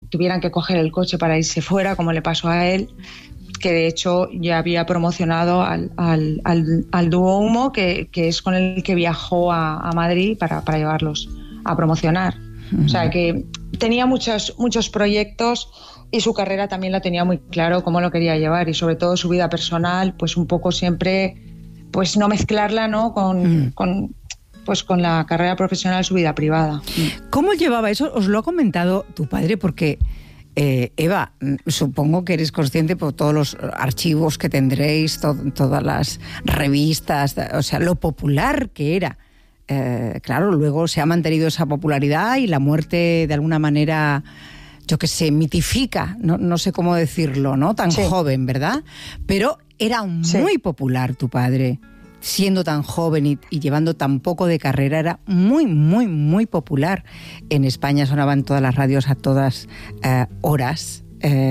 tuvieran que coger el coche para irse fuera, como le pasó a él, que de hecho ya había promocionado al dúo Humo, que es con el que viajó a Madrid para llevarlos a promocionar. O sea que tenía muchos proyectos y su carrera también la tenía muy claro cómo lo quería llevar, y sobre todo su vida personal, pues un poco siempre, pues no mezclarla, ¿no? con la carrera profesional, su vida privada. ¿Cómo llevaba eso? Os lo ha comentado tu padre, porque Eva, supongo que eres consciente por todos los archivos que tendréis, todas las revistas, o sea, lo popular que era. Claro, luego se ha mantenido esa popularidad y la muerte de alguna manera, yo qué sé, mitifica, no sé cómo decirlo, ¿no? Tan joven, ¿verdad? Pero era muy popular tu padre, siendo tan joven y llevando tan poco de carrera, era muy, muy, muy popular. En España sonaban todas las radios a todas horas.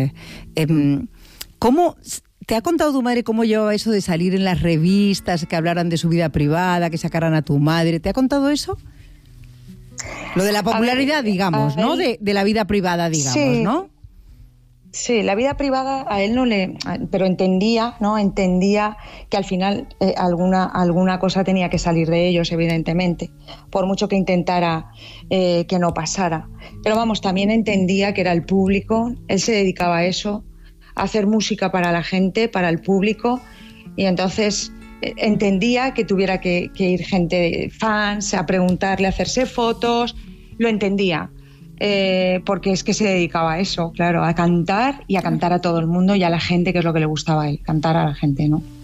¿Cómo te ha contado tu madre cómo llevaba eso de salir en las revistas, que hablaran de su vida privada, que sacaran a tu madre? ¿Te ha contado eso? Lo de la popularidad, digamos, ¿no? De la vida privada, digamos, ¿no? Sí, la vida privada a él no le... Pero entendía, ¿no? Entendía que al final alguna cosa tenía que salir de ellos, evidentemente, por mucho que intentara que no pasara. Pero vamos, también entendía que era el público, él se dedicaba a eso, a hacer música para la gente, para el público, y entonces entendía que tuviera que ir gente, fans, a preguntarle, a hacerse fotos, lo entendía. Porque es que se dedicaba a eso, claro, a cantar y a cantar a todo el mundo y a la gente, que es lo que le gustaba a él, cantar a la gente, ¿no?